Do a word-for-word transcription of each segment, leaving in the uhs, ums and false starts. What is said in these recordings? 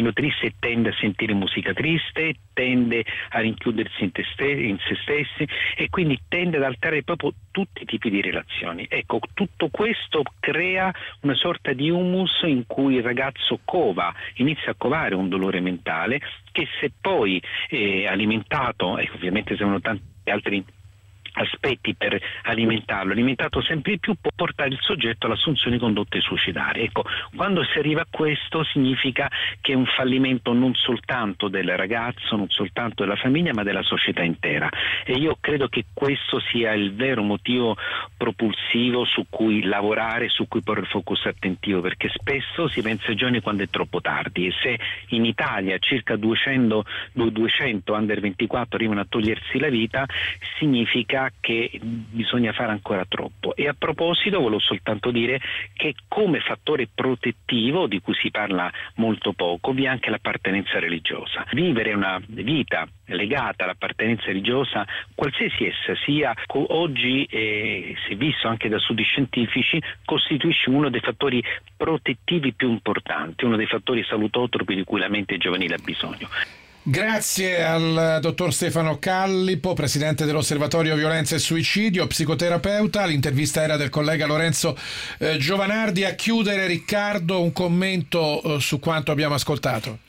essendo triste tende a sentire musica triste, tende a rinchiudersi in, te ste- in se stessi e quindi tende ad alterare proprio tutti i tipi di relazioni. Ecco, tutto questo crea una sorta di humus in cui il ragazzo cova, inizia a covare un dolore mentale che, se poi è alimentato, e ovviamente servono tanti altri aspetti per alimentarlo, alimentato sempre di più, può portare il soggetto all'assunzione di condotte suicidarie. Ecco, quando si arriva a questo significa che è un fallimento non soltanto del ragazzo, non soltanto della famiglia, ma della società intera, e io credo che questo sia il vero motivo propulsivo su cui lavorare, su cui porre il focus attentivo, perché spesso si pensa ai giovani quando è troppo tardi, e se in Italia circa duecento, duecento under ventiquattro arrivano a togliersi la vita, significa che bisogna fare ancora troppo. E a proposito volevo soltanto dire che come fattore protettivo, di cui si parla molto poco, vi è anche l'appartenenza religiosa. Vivere una vita legata all'appartenenza religiosa, qualsiasi essa sia, oggi eh, si è visto anche da studi scientifici, costituisce uno dei fattori protettivi più importanti, uno dei fattori salutotropi di cui la mente giovanile ha bisogno. Grazie al dottor Stefano Callipo, presidente dell'Osservatorio Violenza e Suicidio, psicoterapeuta. L'intervista era del collega Lorenzo eh, Giovanardi. A chiudere, Riccardo, un commento eh, su quanto abbiamo ascoltato.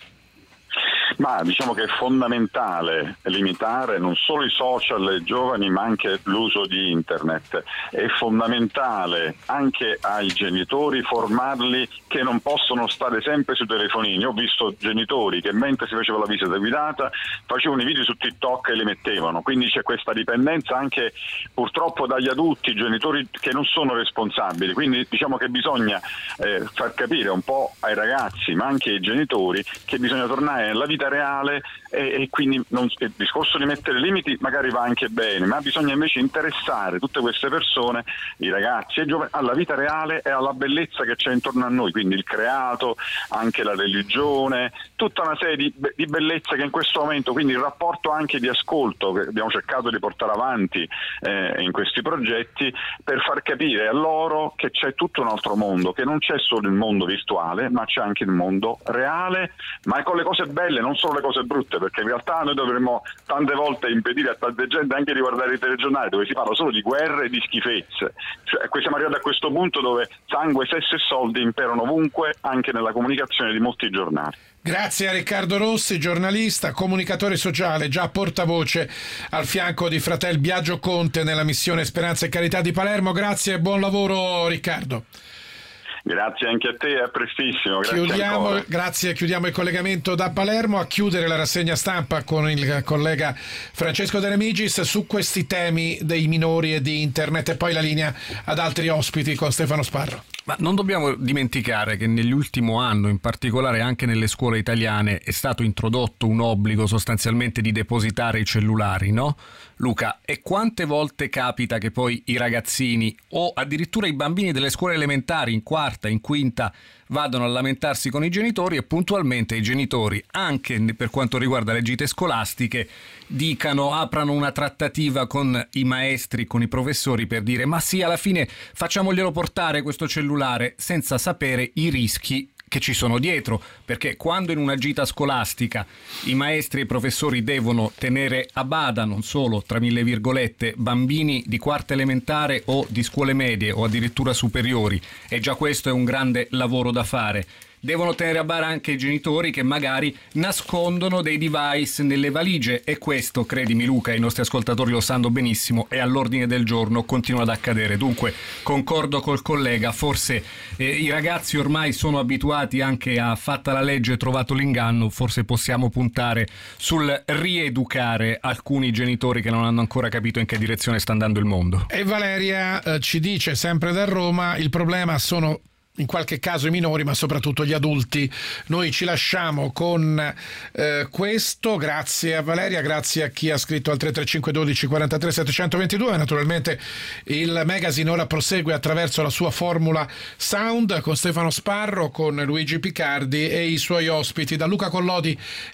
Ma diciamo che è fondamentale limitare non solo i social ai giovani, ma anche l'uso di internet. È fondamentale anche ai genitori formarli che non possono stare sempre sui telefonini. Ho visto genitori che mentre si faceva la visita guidata facevano i video su TikTok e li mettevano, quindi c'è questa dipendenza anche purtroppo dagli adulti, genitori che non sono responsabili. Quindi diciamo che bisogna eh, far capire un po' ai ragazzi, ma anche ai genitori, che bisogna tornare nella vita reale e, e quindi non, il discorso di mettere limiti magari va anche bene, ma bisogna invece interessare tutte queste persone, i ragazzi e i giovani, alla vita reale e alla bellezza che c'è intorno a noi, quindi il creato, anche la religione, tutta una serie di, di bellezze che in questo momento, quindi il rapporto anche di ascolto che abbiamo cercato di portare avanti eh, in questi progetti, per far capire a loro che c'è tutto un altro mondo, che non c'è solo il mondo virtuale, ma c'è anche il mondo reale, ma con le cose belle, non solo le cose brutte, perché in realtà noi dovremmo tante volte impedire a tante gente anche di guardare i telegiornali dove si parla solo di guerre e di schifezze. Cioè, siamo arrivati a questo punto dove sangue, sesso e soldi imperano ovunque, anche nella comunicazione di molti giornali. Grazie a Riccardo Rossi, giornalista, comunicatore sociale, già portavoce al fianco di Fratel Biagio Conte nella missione Speranza e Carità di Palermo. Grazie e buon lavoro, Riccardo. Grazie anche a te, a prestissimo. Grazie chiudiamo, grazie, chiudiamo il collegamento da Palermo. A chiudere la rassegna stampa con il collega Francesco De Remigis su questi temi dei minori e di internet, e poi la linea ad altri ospiti con Stefano Sparro. Ma non dobbiamo dimenticare che nell'ultimo anno, in particolare anche nelle scuole italiane, è stato introdotto un obbligo sostanzialmente di depositare i cellulari, no? Luca, e quante volte capita che poi i ragazzini o addirittura i bambini delle scuole elementari in quarta, in quinta vadano a lamentarsi con i genitori e puntualmente i genitori, anche per quanto riguarda le gite scolastiche, dicano, aprano una trattativa con i maestri, con i professori per dire ma sì, alla fine facciamoglielo portare questo cellulare, senza sapere i rischi che ci sono dietro, perché quando in una gita scolastica i maestri e i professori devono tenere a bada non solo, tra mille virgolette, bambini di quarta elementare o di scuole medie o addirittura superiori, e già questo è un grande lavoro da fare, devono tenere a bada anche i genitori che magari nascondono dei device nelle valigie, e questo, credimi Luca, i nostri ascoltatori lo sanno benissimo, è all'ordine del giorno, continua ad accadere. Dunque concordo col collega, forse eh, i ragazzi ormai sono abituati anche a fatta la legge trovato l'inganno, forse possiamo puntare sul rieducare alcuni genitori che non hanno ancora capito in che direzione sta andando il mondo. E Valeria eh, ci dice, sempre da Roma, il problema sono in qualche caso i minori, ma soprattutto gli adulti. Noi ci lasciamo con eh, questo. Grazie a Valeria, grazie a chi ha scritto al tre tre cinque uno due quattro tre sette due due. Naturalmente il magazine ora prosegue attraverso la sua formula sound con Stefano Sparro, con Luigi Picardi e i suoi ospiti. Da Luca Collodi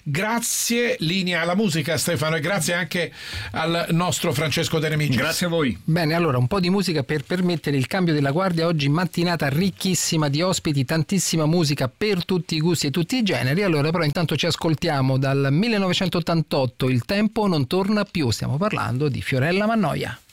grazie, linea alla musica Stefano, e grazie anche al nostro Francesco De Remigis. Grazie a voi. Bene, allora un po' di musica per permettere il cambio della guardia. Oggi mattinata ricchissima ricchissima di ospiti, tantissima musica per tutti i gusti e tutti i generi. Allora però intanto ci ascoltiamo dal millenovecentottantotto Il tempo non torna più, stiamo parlando di Fiorella Mannoia.